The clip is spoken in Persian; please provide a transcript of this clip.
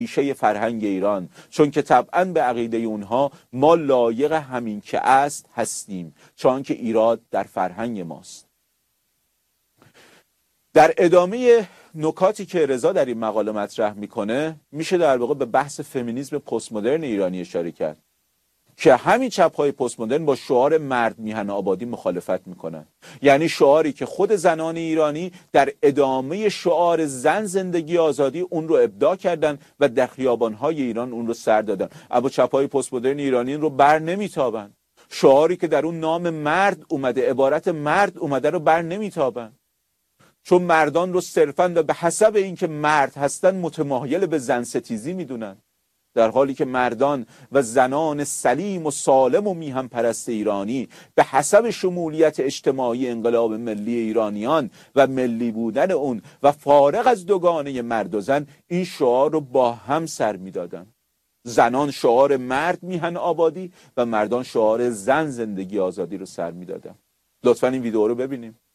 ریشه فرهنگ ایران، چون که طبعا به عقیده اونها ما لایق همین که است هستیم، چون که ایراد در فرهنگ ماست. در ادامه نکاتی که رضا در این مقاله مطرح میکنه میشه در واقع به بحث فمینیسم پست مدرن ایرانی اشاره کرد که همین چپ‌های پست مدرن با شعار مرد میهن آبادی مخالفت میکنن. یعنی شعاری که خود زنان ایرانی در ادامه شعار زن زندگی آزادی اون رو ابداع کردن و در خیابان‌های ایران اون رو سر دادن، اما چپ‌های پست مدرن ایرانی رو بر نمیتابن. شعاری که در اون نام مرد اومده، عبارت مرد اومده رو بر نمیتابن، چون مردان رو صرفاً و به حسب اینکه مرد هستن متمایل به زن ستیزی میدونن، در حالی که مردان و زنان سلیم و سالم و میهن پرست ایرانی به حسب شمولیت اجتماعی انقلاب ملی ایرانیان و ملی بودن اون و فارغ از دوگانه مرد و زن این شعار رو با هم سر میدادن. زنان شعار مرد میهن آبادی و مردان شعار زن زندگی آزادی رو سر میدادن. لطفاً این ویدیو رو ببینیم.